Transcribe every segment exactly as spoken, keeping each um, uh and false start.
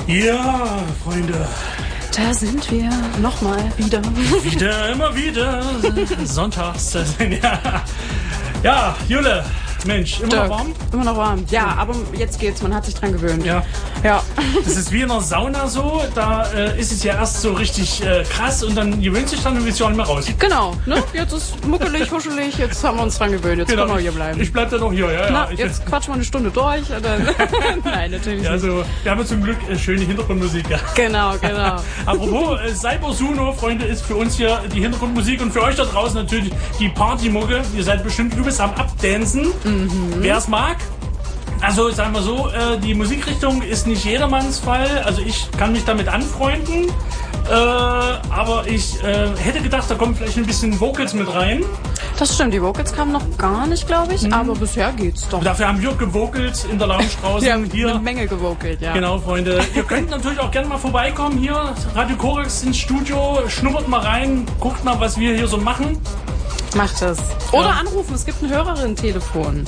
Ja, Freunde. Da sind wir nochmal wieder. Wieder, immer wieder. Sonntags. Ja, ja, Jule. Mensch, immer Dirk, noch warm? Immer noch warm. Ja, aber jetzt geht's. Man hat sich dran gewöhnt. Ja. Ja. Das ist wie in einer Sauna so. Da äh, ist es ja erst so richtig äh, krass und dann gewöhnt sich dann und willst du auch nicht mehr raus. Genau. Ne? Jetzt ist muckelig, huschelig. Jetzt haben wir uns dran gewöhnt. Jetzt Genau. können wir hier bleiben. Ich bleib dann noch hier. Ja, ja. Na, Ich, jetzt quatschen wir eine Stunde durch. Und dann Nein, natürlich ja, nicht. also, wir haben ja zum Glück äh, schöne Hintergrundmusik. Ja. Genau, genau. Apropos, äh, Cybersuno, Freunde, ist für uns hier die Hintergrundmusik und für euch da draußen natürlich die Partymucke. Ihr seid bestimmt übelst am Abdancen. Mhm. Wer es mag. Also sagen wir so, äh, die Musikrichtung ist nicht jedermanns Fall. Also ich kann mich damit anfreunden. Äh, aber ich äh, hätte gedacht, da kommen vielleicht ein bisschen Vocals mit rein. Das stimmt, die Vocals kamen noch gar nicht, glaube ich. Mhm. Aber bisher geht's doch. Dafür haben wir gewokelt in der Lounge draußen. Wir haben hier eine Menge gewokelt, ja. Genau, Freunde. Ihr könnt natürlich auch gerne mal vorbeikommen hier. Radio Korax ins Studio. Schnuppert mal rein. Guckt mal, was wir hier so machen. Macht es. Oder Ja. anrufen, es gibt ein Hörerinnen-Telefon.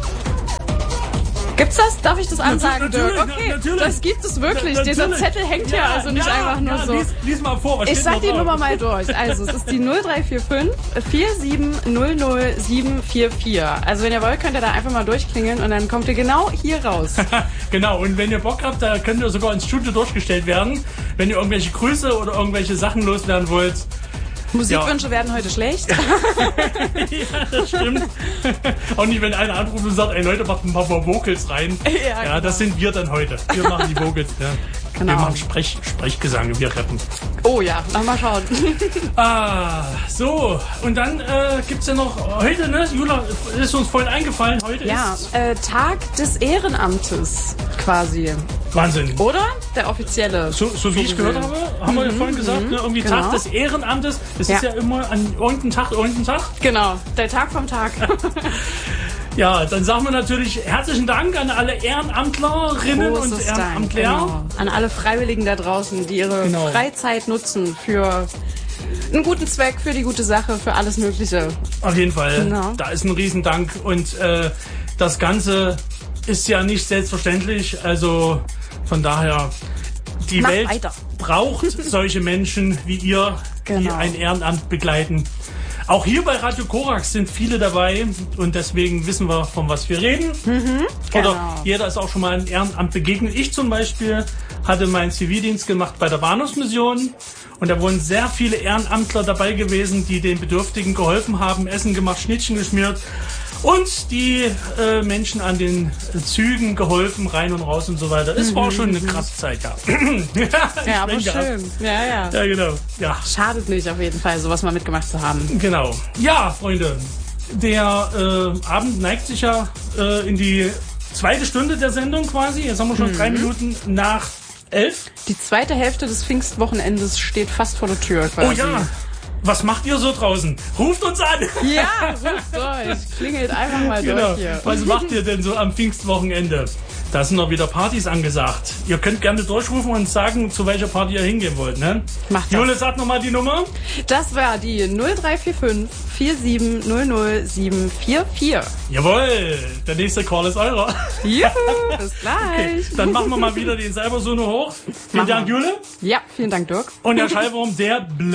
Gibt's das? Darf ich das ansagen, Natürlich, Dirk? Okay, na- natürlich. das gibt es wirklich. Na- Dieser natürlich. Zettel hängt ja, Ja, also nicht ja, einfach nur ja, so. Lies, lies mal vor, was Ich steht sag noch die drauf? Nummer mal durch. Also, es ist die null drei vier fünf vier sieben null null sieben vier vier. Also, wenn ihr wollt, könnt ihr da einfach mal durchklingeln und dann kommt ihr genau hier raus. Genau, und wenn ihr Bock habt, da könnt ihr sogar ins Studio durchgestellt werden. Wenn ihr irgendwelche Grüße oder irgendwelche Sachen loswerden wollt. Musikwünsche werden heute schlecht. Ja, das stimmt. Auch nicht, wenn einer anruft und sagt, ey Leute, macht ein paar Vocals rein. Ja, Ja, das sind wir dann heute. Wir machen die Vocals. Ja. Genau. Wir machen Sprech, Sprechgesang, wir rappen. Oh ja, na mal schauen. Ah, so. Und dann äh, gibt's ja noch heute, ne? Jula, ist uns vorhin eingefallen. Heute Ja, ist äh, Tag des Ehrenamtes quasi. Wahnsinn. Oder? Der offizielle. So, so wie ich gehört habe, haben wir ja vorhin gesagt, ne? Irgendwie genau. Tag des Ehrenamtes. Das ist Ja. ja immer an irgendeinem Tag, irgendeinem Tag. Genau, der Tag vom Tag. Ja, dann sagen wir natürlich herzlichen Dank an alle Ehrenamtlerinnen und Großes Dank, Ehrenamtler. genau. An alle Freiwilligen da draußen, die ihre Genau. Freizeit nutzen für einen guten Zweck, für die gute Sache, für alles Mögliche. Auf jeden Fall, Genau. da ist ein Riesendank. Und äh, das Ganze ist ja nicht selbstverständlich. Also von daher, die Mach Welt weiter. braucht solche Menschen wie ihr, die Genau. ein Ehrenamt begleiten. Auch hier bei Radio Korax sind viele dabei und deswegen wissen wir, von was wir reden. genau. Oder jeder ist auch schon mal ein Ehrenamt begegnet. Ich zum Beispiel hatte meinen Zivildienst gemacht bei der Bahnhofsmission und da wurden sehr viele Ehrenamtler dabei gewesen, die den Bedürftigen geholfen haben, Essen gemacht, Schnittchen geschmiert und die äh, Menschen an den Zügen geholfen, rein und raus und so weiter. Es war schon eine krasse Zeit, ja. Ja, aber Ich denke, schön. Ja, ja. Ja, genau. Ja, Schadet nicht auf jeden Fall, sowas mal mitgemacht zu haben. genau. Ja, Freunde, der äh, Abend neigt sich ja äh, in die zweite Stunde der Sendung quasi. Jetzt haben wir schon drei Minuten nach elf. Die zweite Hälfte des Pfingstwochenendes steht fast vor der Tür quasi. Oh ja, was macht ihr so draußen? Ruft uns an! Ja, ruft durch. Klingelt einfach mal Genau. durch hier. Was macht ihr denn so am Pfingstwochenende? Da sind noch wieder Partys angesagt. Ihr könnt gerne durchrufen und sagen, zu welcher Party ihr hingehen wollt. Ne? Macht das. Jule, sag nochmal die Nummer. Das war die null drei vier fünf vier sieben null null sieben vier vier. Jawohl, der nächste Call ist eurer. Juhu, bis gleich. Okay, dann machen wir mal wieder den Cybersuno hoch. Vielen Machen Dank, wir. Jule. Ja, vielen Dank, Dirk. Und der Schallwurm, der